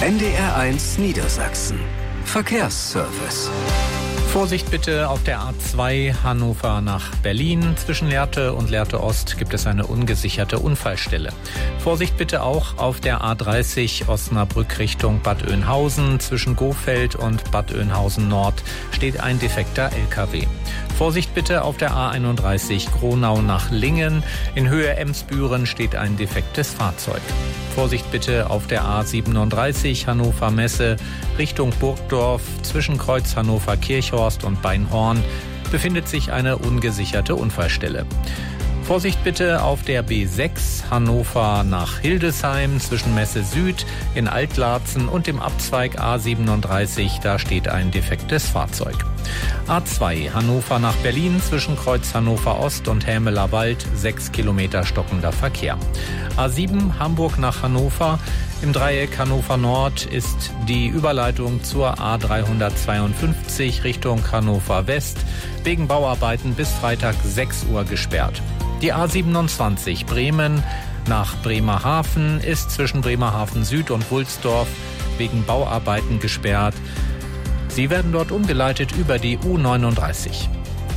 NDR1 Niedersachsen. Verkehrsservice. Vorsicht bitte auf der A2 Hannover nach Berlin. Zwischen Lehrte und Lehrte Ost gibt es eine ungesicherte Unfallstelle. Vorsicht bitte auch auf der A30 Osnabrück Richtung Bad Oeynhausen. Zwischen Gohfeld und Bad Oeynhausen Nord steht ein defekter LKW. Vorsicht bitte auf der A31 Gronau nach Lingen. In Höhe Emsbüren steht ein defektes Fahrzeug. Vorsicht bitte auf der A37 Hannover Messe Richtung Burgdorf. Zwischen Kreuz Hannover Kirchhorst und Beinhorn befindet sich eine ungesicherte Unfallstelle. Vorsicht bitte auf der B6 Hannover nach Hildesheim zwischen Messe Süd in Altlarzen und dem Abzweig A37, da steht ein defektes Fahrzeug. A2 Hannover nach Berlin zwischen Kreuz Hannover Ost und Hämeler Wald 6 Kilometer stockender Verkehr. A7 Hamburg nach Hannover. Im Dreieck Hannover Nord ist die Überleitung zur A352 Richtung Hannover West wegen Bauarbeiten bis Freitag 6 Uhr gesperrt. Die A27 Bremen nach Bremerhaven ist zwischen Bremerhaven Süd und Wulsdorf wegen Bauarbeiten gesperrt. Sie werden dort umgeleitet über die U39.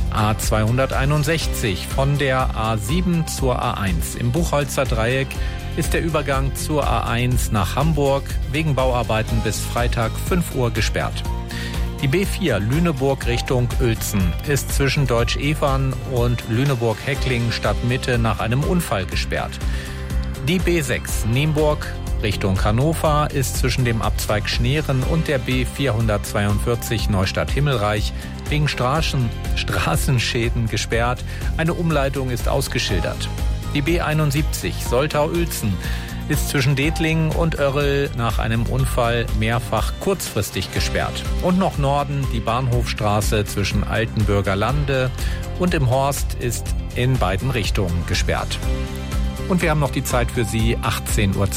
A261 von der A7 zur A1. Im Buchholzer Dreieck ist der Übergang zur A1 nach Hamburg wegen Bauarbeiten bis Freitag 5 Uhr gesperrt. Die B4 Lüneburg Richtung Uelzen ist zwischen Deutsch-Evern und Lüneburg-Heckling Stadtmitte nach einem Unfall gesperrt. Die B6 Nienburg Richtung Hannover ist zwischen dem Abzweig Schneeren und der B442 Neustadt-Himmelreich wegen Straßenschäden gesperrt. Eine Umleitung ist ausgeschildert. Die B71 Soltau-Uelzen ist zwischen Dethlingen und Oerrl nach einem Unfall mehrfach kurzfristig gesperrt. Und noch Norden die Bahnhofstraße zwischen Altenburger Lande und im Horst ist in beiden Richtungen gesperrt. Und wir haben noch die Zeit für Sie, 18.32 Uhr.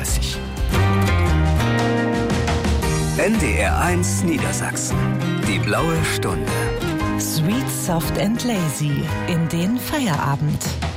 NDR1 Niedersachsen. Die blaue Stunde. Sweet, soft and lazy in den Feierabend.